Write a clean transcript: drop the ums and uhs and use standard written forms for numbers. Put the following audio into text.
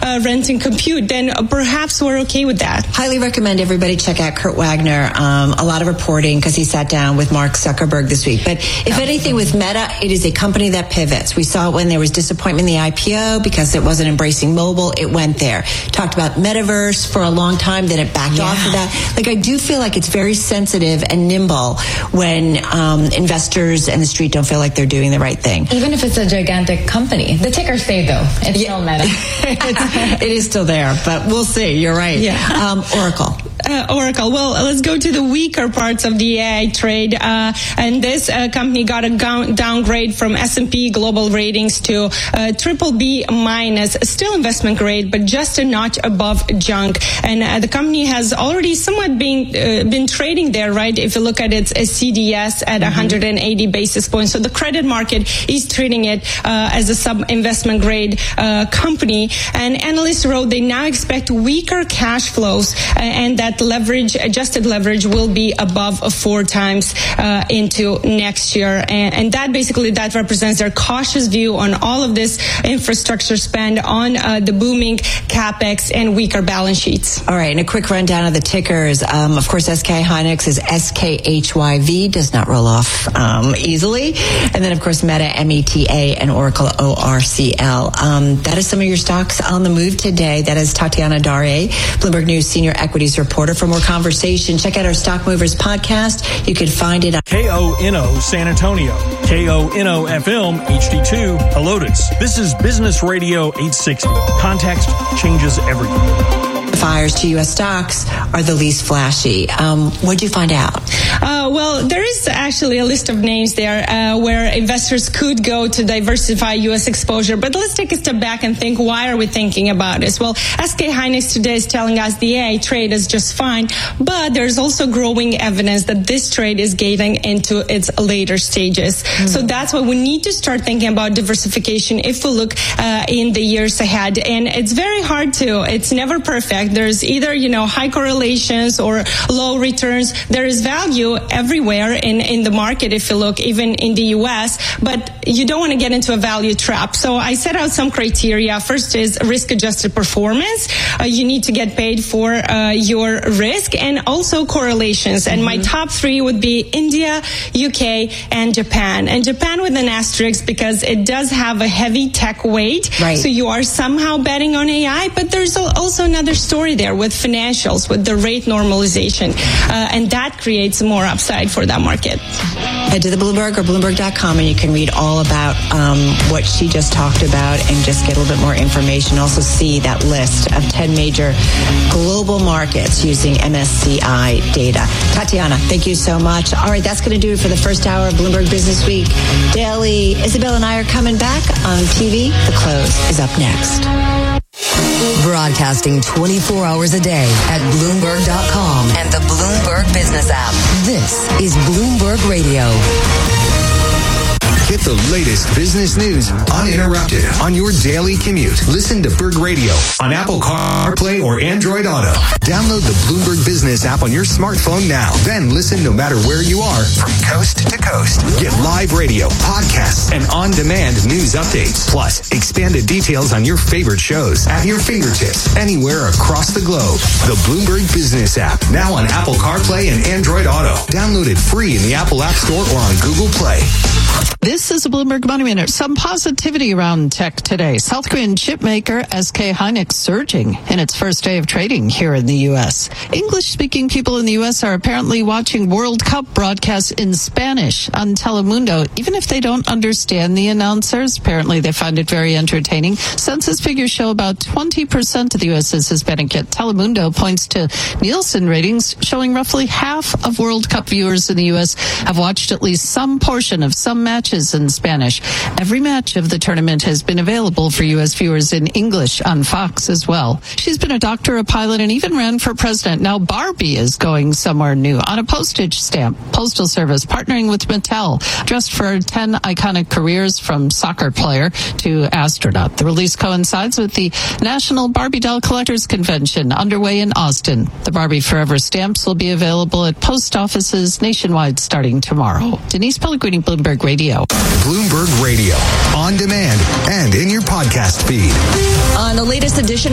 renting compute, then perhaps we're okay with that. Highly recommend everybody check out Kurt Wagner. A lot of reporting because he sat down with Mark Zuckerberg this week. But if anything with Meta, it is a company that pivots. We saw it when there was disappointment in the IPO because it wasn't embracing mobile. It went there. Talked about metaverse for a long time, then it backed off of that. Like, I do feel like it's very sensitive and nimble when investors and the street don't feel like they're doing the right thing. Even if it's a gigantic company. The ticker stayed, though. It's still Meta. It is still there, but we'll see. You're right. Yeah. Oracle. Oracle. Well, let's go to the weaker parts of the AI trade. And this company got a downgrade from S&P Global Ratings to BBB minus, still investment grade, but just a notch above junk. And the company has already somewhat been trading there, right? If you look at its CDS at 180 basis points. So the credit market is treating it as a sub-investment grade company. And analysts wrote they now expect weaker cash flows and that adjusted leverage will be above 4 times into next year. And that represents their cautious view on all of this infrastructure spend on the booming CapEx and weaker balance sheets. All right, and a quick rundown of the tickers. Of course, SK Hynix is SKHYV, does not roll off easily. And then, of course, Meta, META, and Oracle, ORCL. That is some of your stocks on the move today. That is Tatiana Dare, Bloomberg News Senior Equities Reporter. For more conversation, check out our Stock Movers podcast. You can find it on KONO San Antonio, KONO FM HD2 Helotes. This is Business Radio 860. Context changes everything. Fires to U.S. stocks are the least flashy. What'd you find out? Well, there is actually a list of names there where investors could go to diversify U.S. exposure. But let's take a step back and think, why are we thinking about this? Well, SK Hynix today is telling us the AI trade is just fine, but there's also growing evidence that this trade is getting into its later stages. So that's why we need to start thinking about diversification if we look in the years ahead. And it's very hard to. It's never perfect. There's either, high correlations or low returns. There is value everywhere in the market if you look, even in the U.S., but you don't want to get into a value trap. So I set out some criteria. First is risk-adjusted performance. You need to get paid for your risk, and also correlations. And my top 3 would be India, UK, and Japan. And Japan with an asterisk because it does have a heavy tech weight. Right. So you are somehow betting on AI, but there's also another story there with financials, with the rate normalization. And that creates more upside for that market. Head to the Bloomberg or Bloomberg.com and you can read all about what she just talked about and just get a little bit more information. Also see that list of 10 major global markets using MSCI data. Tatiana, thank you so much. All right, that's going to do it for the first hour of Bloomberg Business Week Daily. Isabel and I are coming back on TV. The close is up next. Broadcasting 24 hours a day at Bloomberg.com and the Bloomberg Business app. This is Bloomberg Radio. Get the latest business news uninterrupted on your daily commute. Listen to Bloomberg Radio on Apple CarPlay or Android Auto. Download the Bloomberg Business app on your smartphone now. Then listen no matter where you are from coast to coast. Get live radio, podcasts, and on-demand news updates. Plus, expanded details on your favorite shows at your fingertips anywhere across the globe. The Bloomberg Business app, now on Apple CarPlay and Android Auto. Download it free in the Apple App Store or on Google Play. This is a Bloomberg Money Minute. Some positivity around tech today. South Korean chip maker SK Hynix surging in its first day of trading here in the U.S. English-speaking people in the U.S. are apparently watching World Cup broadcasts in Spanish on Telemundo, even if they don't understand the announcers. Apparently, they find it very entertaining. Census figures show about 20% of the U.S. is Hispanic, yet Telemundo points to Nielsen ratings showing roughly half of World Cup viewers in the U.S. have watched at least some portion of some matches in Spanish. Every match of the tournament has been available for U.S. viewers in English on Fox as well. She's been a doctor, a pilot, and even ran for president. Now Barbie is going somewhere new on a postage stamp. Postal Service partnering with Mattel, dressed for 10 iconic careers from soccer player to astronaut. The release coincides with the National Barbie Doll Collectors Convention underway in Austin. The Barbie Forever stamps will be available at post offices nationwide starting tomorrow. Denise Pellegrini, Bloomberg Radio. Bloomberg Radio, on demand and in your podcast feed. On the latest edition